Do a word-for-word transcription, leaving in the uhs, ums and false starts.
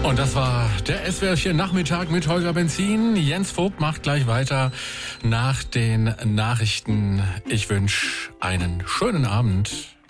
Und das war der S W R vier Nachmittag mit Holger Benzin. Jens Vogt macht gleich weiter nach den Nachrichten. Ich wünsche einen schönen Abend.